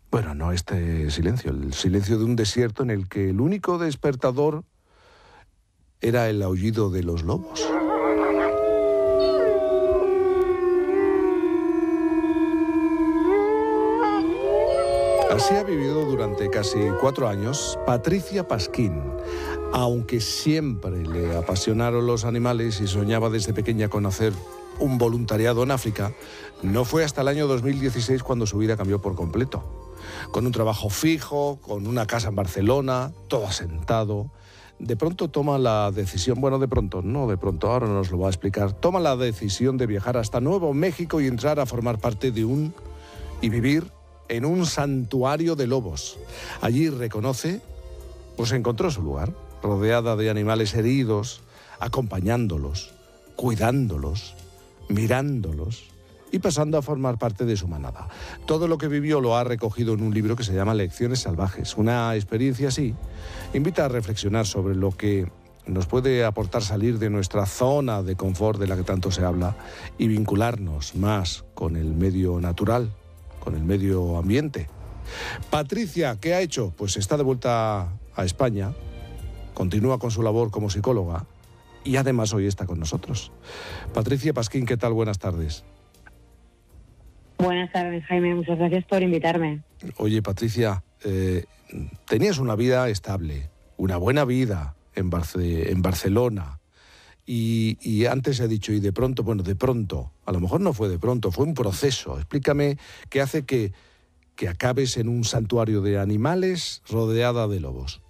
Bueno, no este silencio, el silencio de un desierto en el que el único despertador era el aullido de los lobos. Así ha vivido durante casi 4 años Patricia Pasquín. Aunque siempre le apasionaron los animales y soñaba desde pequeña con hacer un voluntariado en África, no fue hasta el año 2016 cuando su vida cambió por completo. Con un trabajo fijo, con una casa en Barcelona, todo asentado, de pronto toma la decisión, ahora nos lo va a explicar, toma la decisión de viajar hasta Nuevo México y entrar a formar parte de y vivir en un santuario de lobos. Allí reconoce, pues encontró su lugar, rodeada de animales heridos, acompañándolos, cuidándolos, mirándolos y pasando a formar parte de su manada. Todo lo que vivió lo ha recogido en un libro que se llama Lecciones Salvajes. Una experiencia así invita a reflexionar sobre lo que nos puede aportar salir de nuestra zona de confort de la que tanto se habla y vincularnos más con el medio natural, con el medio ambiente. Patricia, ¿qué ha hecho? Pues está de vuelta a España, continúa con su labor como psicóloga y además hoy está con nosotros. Patricia Pasquín, ¿qué tal? Buenas tardes. Buenas tardes, Jaime. Muchas gracias por invitarme. Oye, Patricia, tenías una vida estable, una buena vida en Barcelona. Y antes he dicho, y de pronto, a lo mejor no fue de pronto, fue un proceso. Explícame qué hace que acabes en un santuario de animales rodeada de lobos.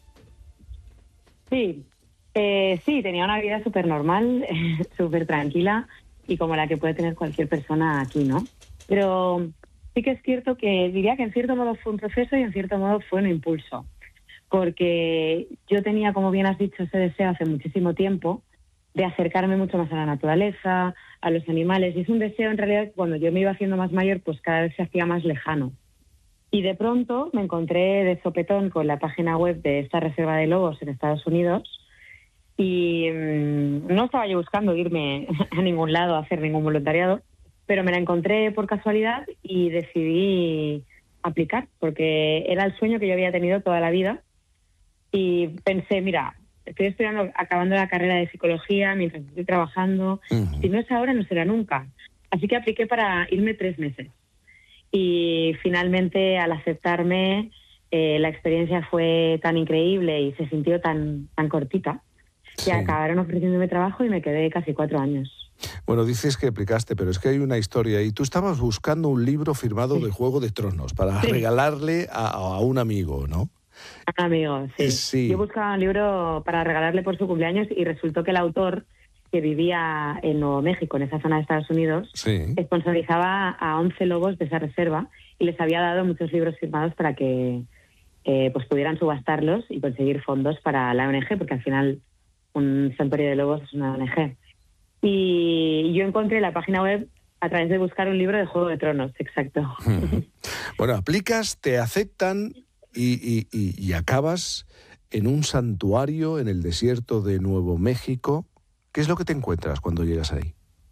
Sí, tenía una vida súper normal, súper tranquila y como la que puede tener cualquier persona aquí, ¿no? Pero sí que es cierto que diría que en cierto modo fue un proceso y en cierto modo fue un impulso. Porque yo tenía, como bien has dicho, ese deseo hace muchísimo tiempo de acercarme mucho más a la naturaleza, a los animales. Y es un deseo, en realidad, cuando yo me iba haciendo más mayor, pues cada vez se hacía más lejano. Y de pronto me encontré de sopetón con la página web de esta reserva de lobos en Estados Unidos y no estaba yo buscando irme a ningún lado a hacer ningún voluntariado, pero me la encontré por casualidad y decidí aplicar, porque era el sueño que yo había tenido toda la vida. Y pensé, mira, estoy estudiando, acabando la carrera de psicología mientras estoy trabajando. Si no es ahora, no será nunca. Así que apliqué para irme 3 meses. Y finalmente, al aceptarme, la experiencia fue tan increíble y se sintió tan cortita que acabaron ofreciéndome trabajo y me quedé casi 4 años. Bueno, dices que aplicaste, pero es que hay una historia y tú estabas buscando un libro firmado de Juego de Tronos para regalarle a un amigo, ¿no? A un amigo, sí. Sí. Yo buscaba un libro para regalarle por su cumpleaños y resultó que el autor, que vivía en Nuevo México, en esa zona de Estados Unidos, sponsorizaba a 11 lobos de esa reserva y les había dado muchos libros firmados para que pues pudieran subastarlos y conseguir fondos para la ONG, porque al final un santuario de lobos es una ONG. Y yo encontré la página web a través de buscar un libro de Juego de Tronos, exacto. Bueno, aplicas, te aceptan y acabas en un santuario en el desierto de Nuevo México. ¿Qué es lo que te encuentras cuando llegas ahí?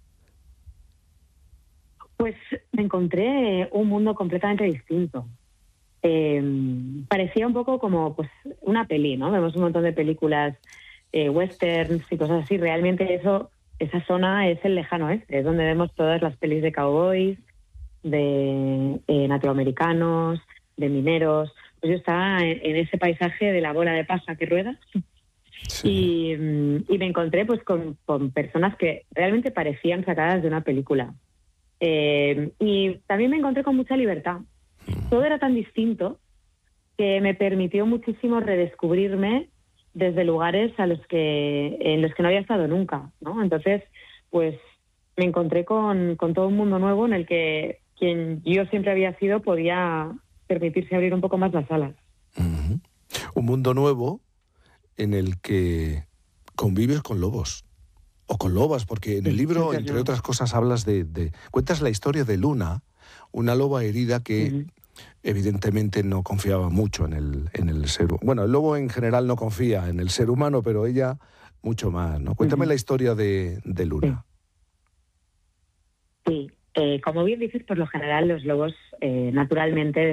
Pues me encontré un mundo completamente distinto. Parecía un poco como pues una peli, ¿no? Vemos un montón de películas westerns y cosas así. Realmente esa zona es el lejano oeste, es donde vemos todas las pelis de cowboys, de nativoamericanos, de mineros. Pues yo estaba en ese paisaje de la bola de pasa que rueda. Sí. Y me encontré pues con personas que realmente parecían sacadas de una película. Y también me encontré con mucha libertad. Todo era tan distinto que me permitió muchísimo redescubrirme desde lugares en los que no había estado nunca, ¿no? Entonces, pues me encontré con todo un mundo nuevo en el que quien yo siempre había sido podía permitirse abrir un poco más las alas. Un mundo nuevo en el que convives con lobos o con lobas, porque en el libro, entre otras cosas, hablas cuentas la historia de Luna, una loba herida que evidentemente no confiaba mucho en el ser humano. Bueno, el lobo en general no confía en el ser humano, pero ella mucho más, ¿no? Cuéntame la historia de Luna. Sí, como bien dices, por lo general los lobos naturalmente